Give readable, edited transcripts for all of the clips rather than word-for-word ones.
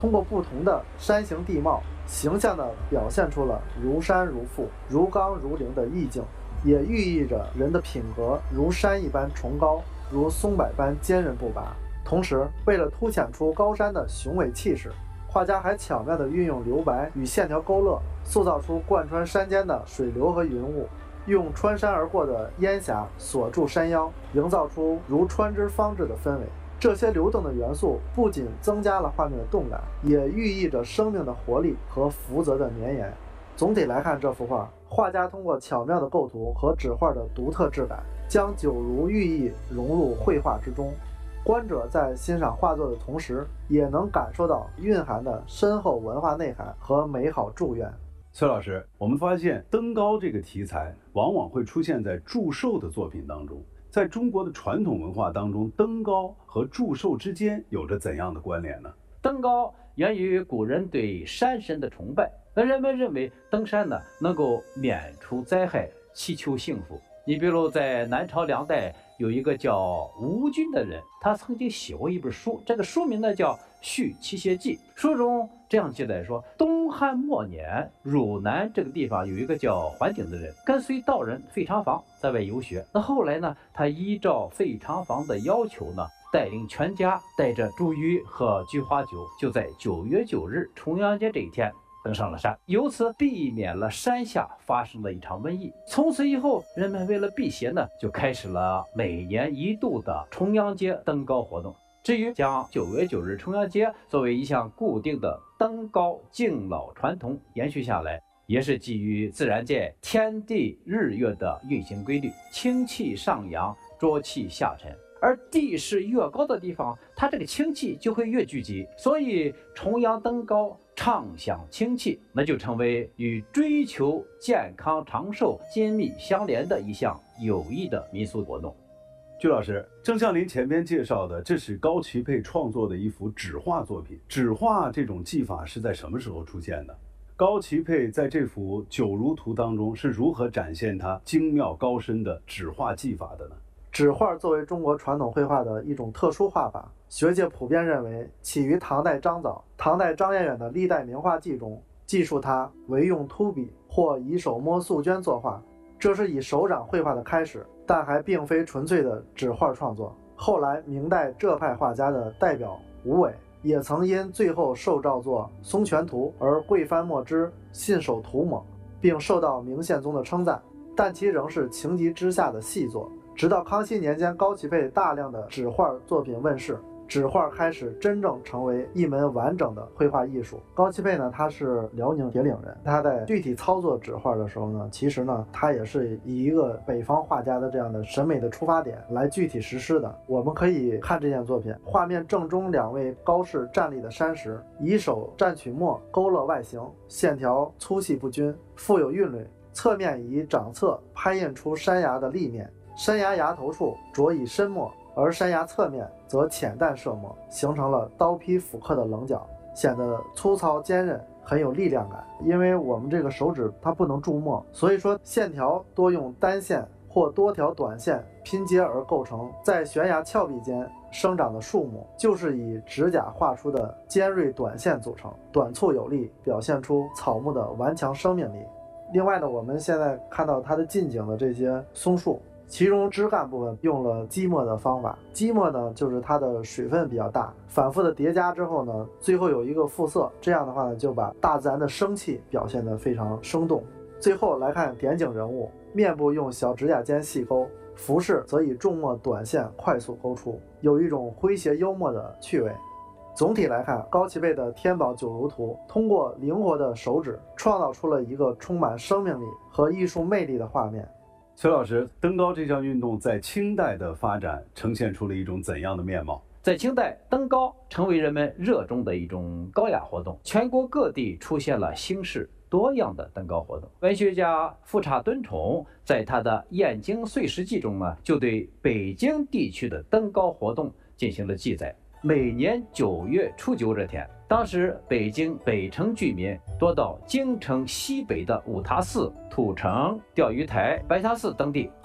通过不同的山形地貌，形象地表现出了如山如覆、如钢如灵的意境，也寓意着人的品格如山一般崇高，如松柏般坚韧不拔。同时，为了凸显出高山的雄伟气势，画家还巧妙地运用留白与线条勾勒，塑造出贯穿山间的水流和云雾，用穿山而过的烟霞锁住山腰，营造出如穿之方至的氛围。这些流动的元素不仅增加了画面的动感，也寓意着生命的活力和福泽的绵延。总体来看，这幅画，画家通过巧妙的构图和纸画的独特质感，将九如寓意融入绘画之中。观者在欣赏画作的同时，也能感受到蕴含的深厚文化内涵和美好祝愿。 崔老师，我们发现登高这个题材往往会出现在祝寿的作品当中。在中国的传统文化当中，登高和祝寿之间有着怎样的关联呢？ 登高源于古人对山神的崇拜，那人们认为登山呢能够免除灾害，祈求幸福。你比如在南朝梁代有一个叫吴军的人，他曾经写过一本书，这个书名呢叫《续齐谐记》。书中这样记载说，东汉末年，汝南这个地方有一个叫桓景的人，跟随道人费长房在外游学。那后来呢，他依照费长房的要求呢，带领全家带着茱萸和菊花酒，就在9月9日重阳节这一天登上了山，由此避免了山下发生的一场瘟疫。从此以后，人们为了辟邪呢，就开始了每年1度的重阳节登高活动。至于将9月9日重阳节作为一项固定的登高敬老传统延续下来，也是基于自然界天地日月的运行规律，清气上扬，浊气下沉。而地势越高的地方，它这个清气就会越聚集，所以重阳登高畅享清气，那就成为与追求健康长寿紧密相连的一项有益的民俗活动。 鞠老师，正像您前边介绍的，这是高齐佩创作的一幅纸画作品。纸画这种技法是在什么时候出现的？高齐佩在这幅九如图当中是如何展现他精妙高深的纸画技法的呢？ 纸画作为中国传统绘画的一种特殊画法，学界普遍认为起于唐代张藻。唐代张彦远的《历代名画记》中记述他唯用秃笔或以手摸素绢作画，这是以手掌绘画的开始，但还并非纯粹的纸画创作。后来明代浙派画家的代表吴伟也曾因最后受诏作《松泉图》而贵翻墨汁，信手涂抹，并受到明宪宗的称赞，但其仍是情急之下的细作。直到康熙年间，高齐佩大量的纸画作品问世，纸画开始真正成为一门完整的绘画艺术。高齐佩呢，他是辽宁铁岭人，他在具体操作纸画的时候呢，其实呢，他也是以一个北方画家的这样的审美的出发点来具体实施的。我们可以看这件作品，画面正中2位高士站立的山石，以手蘸取墨勾勒外形，线条粗细不均，富有韵律。侧面以掌侧拍印出山崖的立面，山崖崖头处着以深墨，而山崖侧面则浅淡射墨，形成了刀劈斧刻的棱角，显得粗糙坚韧，很有力量感。因为我们这个手指它不能注墨，所以说线条多用单线或多条短线拼接而构成。在悬崖峭壁间生长的树木，就是以指甲画出的尖锐短线组成，短促有力，表现出草木的顽强生命力。另外呢，我们现在看到它的近景的这些松树，其中枝干部分用了积墨的方法。积墨呢，就是它的水分比较大，反复的叠加之后呢，最后有一个复色，这样的话呢，就把大自然的生气表现得非常生动。最后来看点景人物，面部用小指甲尖细勾，服饰则以重墨短线快速勾出，有一种诙谐幽默的趣味。总体来看，高齐佩的天宝九如图通过灵活的手指创造出了一个充满生命力和艺术魅力的画面。 崔老师，登高这项运动在清代的发展呈现出了一种怎样的面貌？ 在清代，登高成为人们热衷的一种高雅活动，全国各地出现了形式多样的登高活动。文学家富察敦崇在他的《燕京岁时记》中呢，就对北京地区的登高活动进行了记载。每年9月初9这天，当时北京北城居民多到京城西北的五塔寺、土城、钓鱼台、白塔寺等地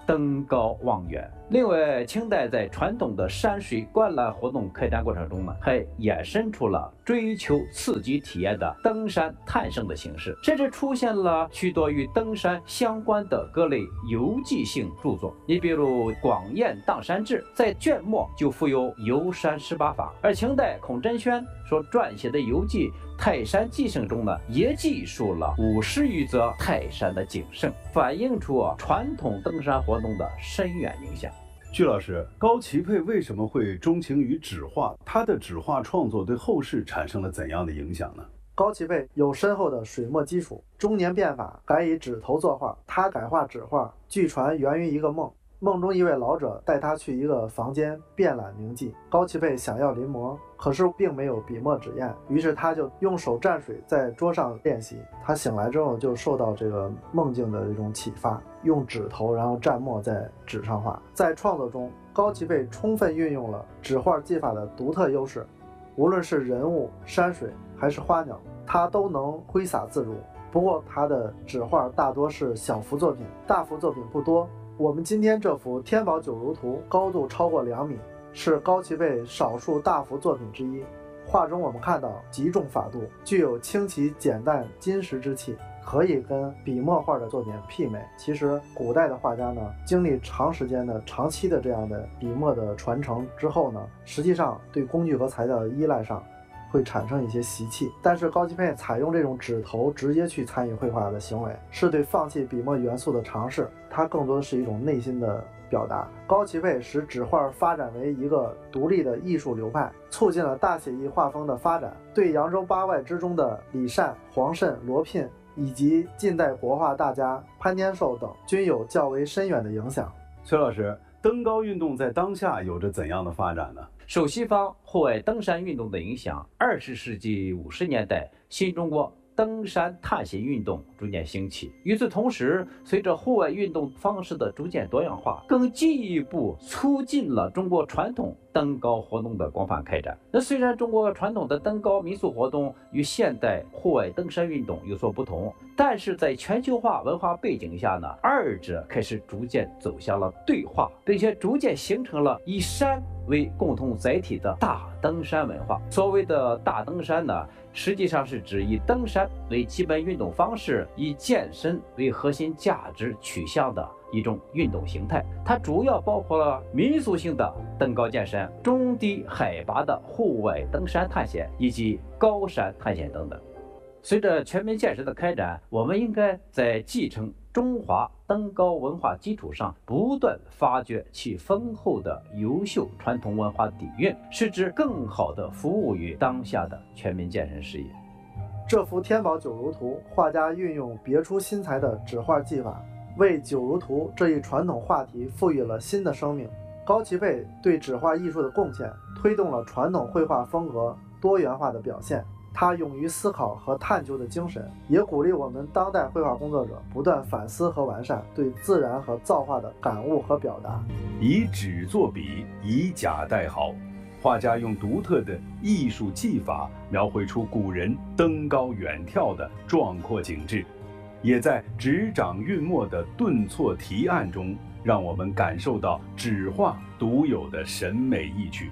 登高望远。另外，清代在传统的山水观览活动开展过程中呢，还衍生出了追求刺激体验的登山探胜的形式，甚至出现了许多与登山相关的各类游记性著作。你比如《广彦荡山志》在卷末就附有游山18法，而清代孔真轩所撰写的游记《泰山记胜》中呢，也记述了50余则泰山的景胜，反映出传统登山活动的深远影响。 据老师，高齐佩为什么会钟情于纸画？他的纸画创作对后世产生了怎样的影响呢？ 高齐佩有深厚的水墨基础，中年变法，改以纸头作画。他改画纸画，据传源于一个梦。梦中一位老者带他去一个房间遍览名迹，高齐佩想要临摹，可是并没有笔墨纸砚，于是他就用手蘸水在桌上练习。他醒来之后就受到这个梦境的这种启发，用指头然后蘸墨在纸上画。在创作中，高齐佩充分运用了纸画技法的独特优势，无论是人物、山水还是花鸟，他都能挥洒自如。不过他的纸画大多是小幅作品，大幅作品不多。我们今天这幅《天宝九如图》高度超过2米，是高齐佩少数大幅作品之一。画中我们看到极重法度，具有清奇简淡金石之气，可以跟笔墨画的作品媲美。其实古代的画家呢，经历长期的这样的笔墨的传承之后呢，实际上对工具和材料的依赖上会产生一些习气，但是高齐佩采用这种指头直接去参与绘画的行为，是对放弃笔墨元素的尝试，它更多的是一种内心的表达。高齐佩使纸画发展为一个独立的艺术流派，促进了大写意画风的发展，对扬州八外之中的李善、黄慎、罗聘以及近代国画大家潘天寿等均有较为深远的影响。 崔老师，登高运动在当下有着怎样的发展呢？ 受西方户外登山运动的影响，20世纪50年代，新中国登山探险运动逐渐兴起。与此同时，随着户外运动方式的逐渐多样化，更进一步促进了中国传统登高活动的广泛开展。那虽然中国传统的登高民俗活动与现代户外登山运动有所不同，但是在全球化文化背景下呢，二者开始逐渐走向了对话，并且逐渐形成了以山为共同载体的大登山文化。所谓的大登山呢，实际上是指以登山为基本运动方式，以健身为核心价值取向的一种运动形态。它主要包括了民俗性的登高健身、中低海拔的户外登山探险以及高山探险等等。随着全民健身的开展，我们应该在继承中华登高文化基础上，不断发掘其丰厚的优秀传统文化底蕴，使之更好地服务于当下的全民健身事业。 这幅《天宝九如图》，画家运用别出心裁的纸画技法，为九如图这一传统话题赋予了新的生命。高齐佩对纸画艺术的贡献，推动了传统绘画风格多元化的表现。他勇于思考和探究的精神，也鼓励我们当代绘画工作者不断反思和完善对自然和造化的感悟和表达。 以纸作笔，以假代好，画家用独特的艺术技法描绘出古人登高远眺的壮阔景致，也在执掌韵墨的顿挫提案中，让我们感受到纸画独有的审美意趣。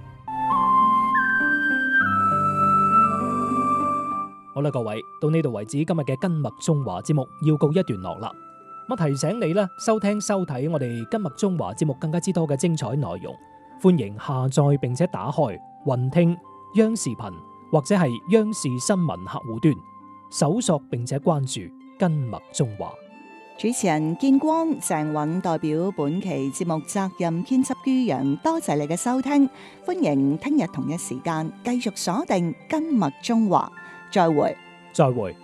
好啦，各位，到呢度為止，今日嘅今麥中華節目要告一段落啦。我提醒你咧，收聽收睇我哋今麥中華節目更加之多嘅精彩內容，歡迎下載並且打開雲聽、央視頻或者係央視新聞客戶端，搜索並且關注今麥中華。 主持人建光、鄭允代表本期節目責任編輯于洋，多謝你嘅收聽，歡迎聽日同一時間繼續鎖定今麥中華。再會。